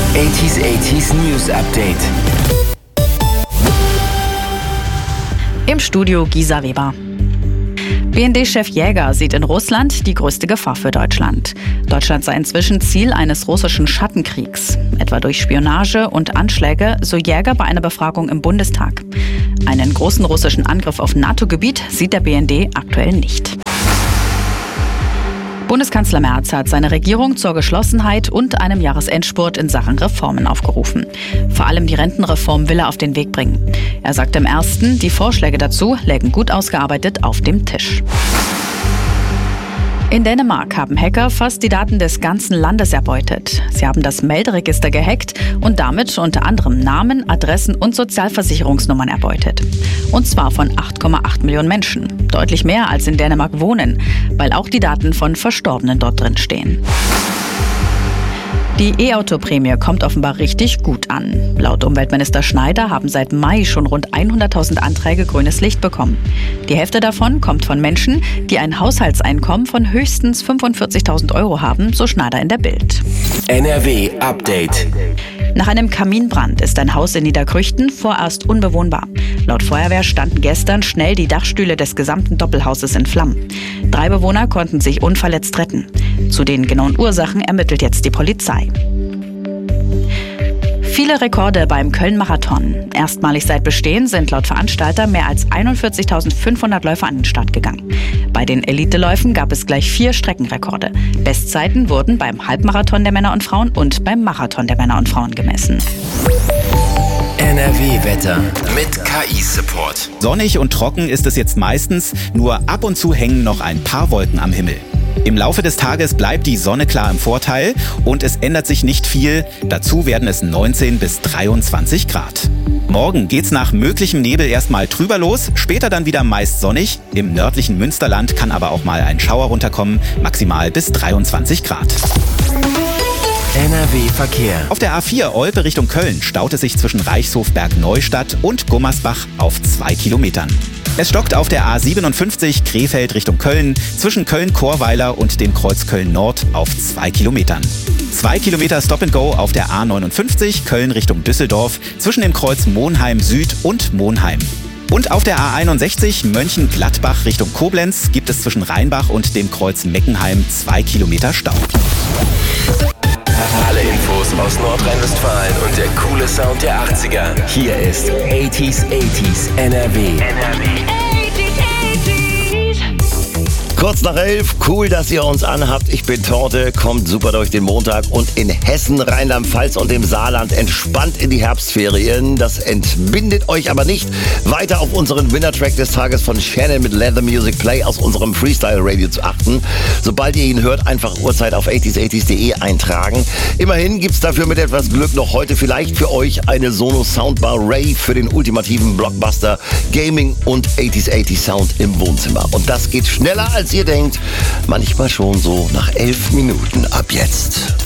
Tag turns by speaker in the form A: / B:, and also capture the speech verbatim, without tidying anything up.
A: achtziger achtziger News Update.
B: Im Studio Gisa Weber. B N D-Chef Jäger sieht in Russland die größte Gefahr für Deutschland. Deutschland sei inzwischen Ziel eines russischen Schattenkriegs, etwa durch Spionage und Anschläge, so Jäger bei einer Befragung im Bundestag. Einen großen russischen Angriff auf NATO-Gebiet sieht der B N D aktuell nicht. Bundeskanzler Merz hat seine Regierung zur Geschlossenheit und einem Jahresendspurt in Sachen Reformen aufgerufen. Vor allem die Rentenreform will er auf den Weg bringen. Er sagte im ersten, die Vorschläge dazu lägen gut ausgearbeitet auf dem Tisch. In Dänemark haben Hacker fast die Daten des ganzen Landes erbeutet. Sie haben das Melderegister gehackt und damit unter anderem Namen, Adressen und Sozialversicherungsnummern erbeutet. Und zwar von acht Komma acht Millionen Menschen. Deutlich mehr als in Dänemark wohnen, weil auch die Daten von Verstorbenen dort drin stehen. Die E-Auto-Prämie kommt offenbar richtig gut an. Laut Umweltminister Schneider haben seit Mai schon rund hunderttausend Anträge grünes Licht bekommen. Die Hälfte davon kommt von Menschen, die ein Haushaltseinkommen von höchstens fünfundvierzigtausend Euro haben, so Schneider in der Bild.
A: N R W Update.
B: Nach einem Kaminbrand ist ein Haus in Niederkrüchten vorerst unbewohnbar. Laut Feuerwehr standen gestern schnell die Dachstühle des gesamten Doppelhauses in Flammen. Drei Bewohner konnten sich unverletzt retten. Zu den genauen Ursachen ermittelt jetzt die Polizei. Viele Rekorde beim Köln-Marathon. Erstmalig seit Bestehen sind laut Veranstalter mehr als einundvierzigtausendfünfhundert Läufer an den Start gegangen. Bei den Eliteläufen gab es gleich vier Streckenrekorde. Bestzeiten wurden beim Halbmarathon der Männer und Frauen und beim Marathon der Männer und Frauen gemessen.
A: N R W-Wetter mit K I-Support.
C: Sonnig und trocken ist es jetzt meistens, nur ab und zu hängen noch ein paar Wolken am Himmel. Im Laufe des Tages bleibt die Sonne klar im Vorteil und es ändert sich nicht viel. Dazu werden es neunzehn bis dreiundzwanzig Grad. Morgen geht's nach möglichem Nebel erstmal trüber los, später dann wieder meist sonnig. Im nördlichen Münsterland kann aber auch mal ein Schauer runterkommen, maximal bis dreiundzwanzig Grad.
A: N R W-Verkehr.
C: Auf der A vier Olpe Richtung Köln staut es sich zwischen Reichshofberg-Neustadt und Gummersbach auf zwei Kilometern. Es stockt auf der A siebenundfünfzig Krefeld Richtung Köln zwischen Köln-Chorweiler und dem Kreuz Köln-Nord auf zwei Kilometern. Zwei Kilometer Stop-and-Go auf der A neunundfünfzig Köln Richtung Düsseldorf zwischen dem Kreuz Monheim Süd und Monheim. Und auf der A einundsechzig Mönchengladbach Richtung Koblenz gibt es zwischen Rheinbach und dem Kreuz Meckenheim zwei Kilometer Stau.
A: Alle Infos aus Nordrhein-Westfalen und der coole Sound der achtziger. Hier ist achtziger achtziger N R W. N R W.
D: Kurz nach elf, cool, dass ihr uns anhabt. Ich bin Torte, kommt super durch den Montag und in Hessen, Rheinland-Pfalz und dem Saarland entspannt in die Herbstferien. Das entbindet euch aber nicht, weiter auf unseren Winner-Track des Tages von Shannon mit Let the Music Play aus unserem Freestyle-Radio zu achten. Sobald ihr ihn hört, einfach Uhrzeit auf achtziger achtziger punkt de eintragen. Immerhin gibt's dafür mit etwas Glück noch heute vielleicht für euch eine Sonos Soundbar Ray für den ultimativen Blockbuster Gaming und achtziger achtziger Sound im Wohnzimmer. Und das geht schneller als ihr denkt, manchmal schon so nach elf Minuten ab jetzt.